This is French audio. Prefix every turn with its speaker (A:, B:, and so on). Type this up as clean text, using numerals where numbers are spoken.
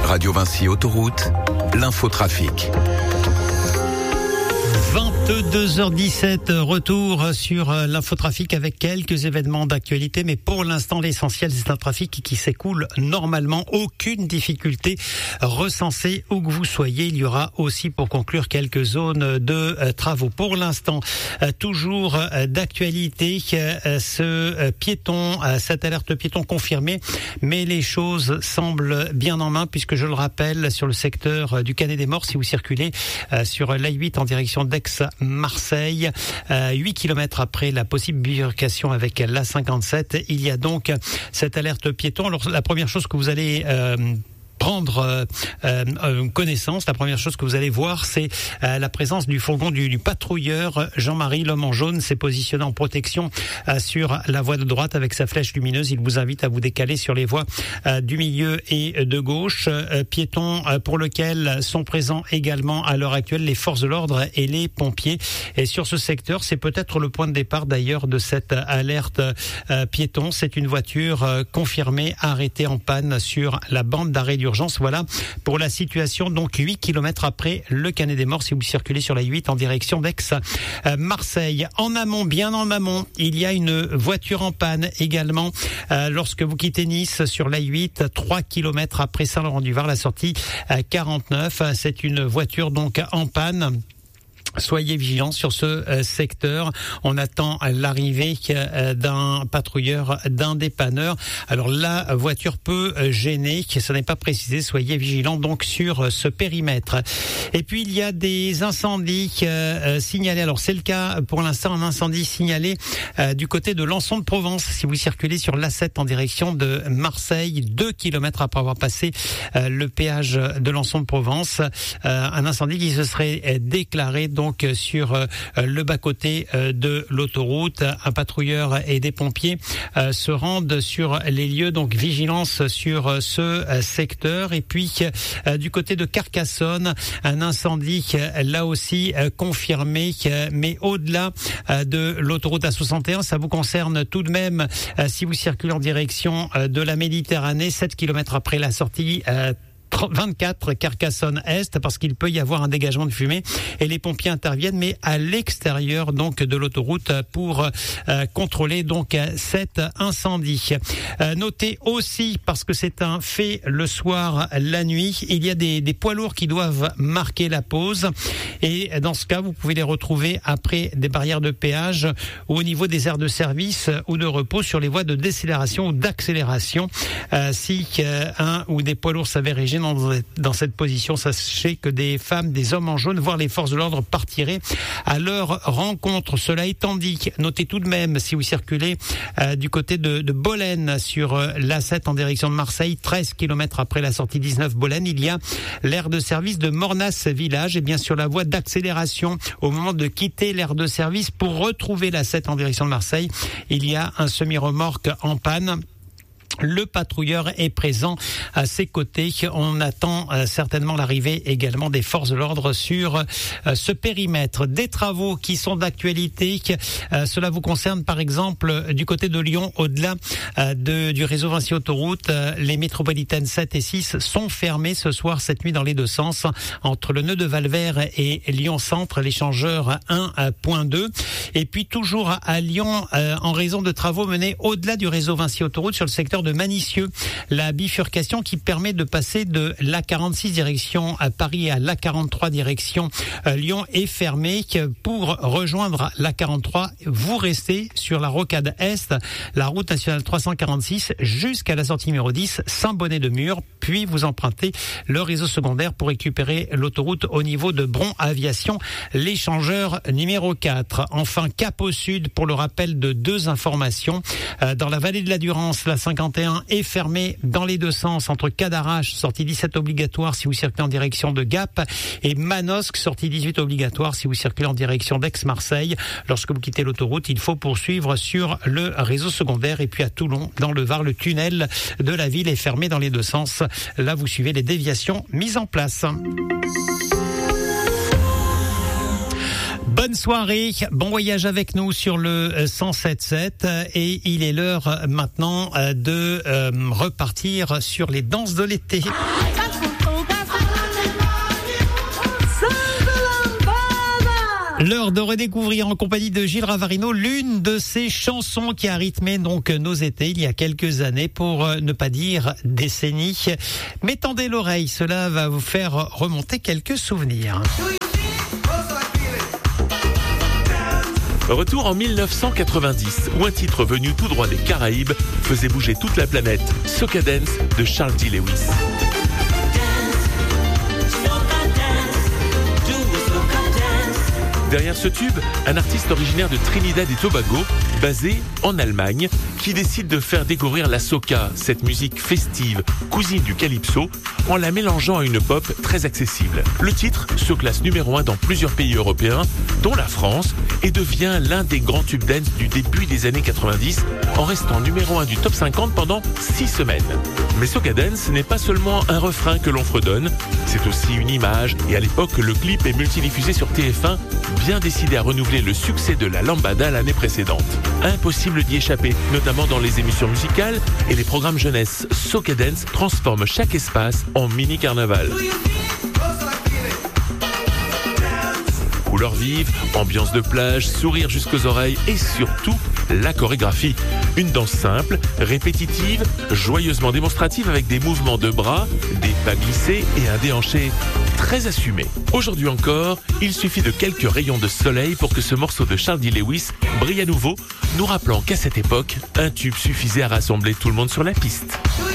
A: Radio Vinci Autoroute, l'infotrafic.
B: 22h17, retour sur l'infotrafic avec quelques événements d'actualité, mais pour l'instant l'essentiel c'est un trafic qui s'écoule normalement, aucune difficulté recensée où que vous soyez. Il y aura aussi pour conclure quelques zones de travaux. Pour l'instant, toujours d'actualité, ce piéton, cette alerte piéton confirmée, mais les choses semblent bien en main puisque je le rappelle, sur le secteur du Canet des Morts, si vous circulez sur l'A8 en direction d'Aix-Marseille, 8 km après la possible bifurcation avec l'A57, il y a donc cette alerte piéton. Alors la première chose que vous allez prendre connaissance, la première chose que vous allez voir, c'est la présence du fourgon du patrouilleur Jean-Marie, l'homme en jaune, s'est positionné en protection sur la voie de droite avec sa flèche lumineuse. Il vous invite à vous décaler sur les voies du milieu et de gauche. Piéton pour lequel sont présents également à l'heure actuelle les forces de l'ordre et les pompiers. Et sur ce secteur, c'est peut-être le point de départ d'ailleurs de cette alerte piéton. C'est une voiture confirmée arrêtée en panne sur la bande d'arrêt d'urgence. Voilà pour la situation, donc 8 km après le Canet des Morts si vous circulez sur la 8 en direction d'Aix-Marseille. En amont, bien en amont, il y a une voiture en panne également lorsque vous quittez Nice sur la 8, 3 km après Saint-Laurent-du-Var, la sortie 49. C'est une voiture donc en panne. Soyez vigilants sur ce secteur. On attend l'arrivée d'un patrouilleur, d'un dépanneur. Alors la voiture peut gêner, ça n'est pas précisé. Soyez vigilants donc sur ce périmètre. Et puis il y a des incendies signalés. Alors c'est le cas pour l'instant, un incendie signalé du côté de Lançon-de-Provence. Si vous circulez sur l'A7 en direction de Marseille, 2 km après avoir passé le péage de Lançon-de-Provence, un incendie qui se serait déclaré donc sur le bas-côté de l'autoroute. Un patrouilleur et des pompiers se rendent sur les lieux, donc vigilance sur ce secteur. Et puis du côté de Carcassonne, un incendie là aussi confirmé, mais au-delà de l'autoroute A61, ça vous concerne tout de même si vous circulez en direction de la Méditerranée, 7 km après la sortie 24 Carcassonne-Est, parce qu'il peut y avoir un dégagement de fumée et les pompiers interviennent, mais à l'extérieur donc de l'autoroute pour contrôler donc cet incendie. Notez aussi, parce que c'est un fait le soir, la nuit, il y a des poids lourds qui doivent marquer la pause et dans ce cas, vous pouvez les retrouver après des barrières de péage ou au niveau des aires de service ou de repos sur les voies de décélération ou d'accélération. Si un ou des poids lourds s'avèrent gênants dans cette position, sachez que des femmes, des hommes en jaune, voire les forces de l'ordre partiraient à leur rencontre. Cela étant dit, notez tout de même, si vous circulez du côté de Bolène sur l'A7 en direction de Marseille, 13 km après la sortie 19 Bolène, il y a l'aire de service de Mornas Village et bien sur la voie d'accélération au moment de quitter l'aire de service pour retrouver l'A7 en direction de Marseille, il y a un semi-remorque en panne. Le patrouilleur est présent à ses côtés. On attend certainement l'arrivée également des forces de l'ordre sur ce périmètre. Des travaux qui sont d'actualité. Cela vous concerne par exemple du côté de Lyon, au-delà du réseau Vinci Autoroute. Les métropolitaines 7 et 6 sont fermées ce soir, cette nuit dans les deux sens, entre le nœud de Valvert et Lyon Centre, l'échangeur 1.2. Et puis toujours à Lyon, en raison de travaux menés au-delà du réseau Vinci Autoroute sur le secteur de Manicieux, la bifurcation qui permet de passer de l'A46 direction à Paris et à l'A43 direction Lyon est fermée. Pour rejoindre l'A43, vous restez sur la rocade Est, la route nationale 346 jusqu'à la sortie numéro 10, Saint-Bonnet-de-Mur, puis vous empruntez le réseau secondaire pour récupérer l'autoroute au niveau de Bron Aviation, l'échangeur numéro 4. Enfin, cap au sud pour le rappel de deux informations. Dans la vallée de la Durance, la 51 est fermée dans les deux sens entre Cadarache, sortie 17 obligatoire si vous circulez en direction de Gap, et Manosque, sortie 18 obligatoire si vous circulez en direction d'Aix-Marseille. Lorsque vous quittez l'autoroute, il faut poursuivre sur le réseau secondaire. Et puis à Toulon, dans le Var, le tunnel de la ville est fermé dans les deux sens. Là, vous suivez les déviations mises en place. Bonne soirée, bon voyage avec nous sur le 107.7 et il est l'heure maintenant de repartir sur les danses de l'été. L'heure de redécouvrir en compagnie de Gilles Ravarino l'une de ces chansons qui a rythmé donc nos étés il y a quelques années, pour ne pas dire décennies. Mais tendez l'oreille, cela va vous faire remonter quelques souvenirs.
C: Retour en 1990, où un titre venu tout droit des Caraïbes faisait bouger toute la planète, Soca Dance de Charles D. Lewis. Derrière ce tube, un artiste originaire de Trinidad et Tobago, basé en Allemagne, qui décide de faire découvrir la soca, cette musique festive, cousine du calypso, en la mélangeant à une pop très accessible. Le titre se classe numéro 1 dans plusieurs pays européens, dont la France, et devient l'un des grands tubes dance du début des années 90, en restant numéro 1 du top 50 pendant 6 semaines. Mais Soca Dance n'est pas seulement un refrain que l'on fredonne, c'est aussi une image, et à l'époque, le clip est multidiffusé sur TF1, bien décidé à renouveler le succès de la lambada l'année précédente. Impossible d'y échapper, notamment dans les émissions musicales et les programmes jeunesse. Soca Dance transforme chaque espace en mini-carnaval. Couleurs vives, ambiance de plage, sourire jusqu'aux oreilles et surtout la chorégraphie. Une danse simple, répétitive, joyeusement démonstrative avec des mouvements de bras, des pas glissés et un déhanché très assumé. Aujourd'hui encore, il suffit de quelques rayons de soleil pour que ce morceau de Charles D. Lewis brille à nouveau, nous rappelant qu'à cette époque, un tube suffisait à rassembler tout le monde sur la piste.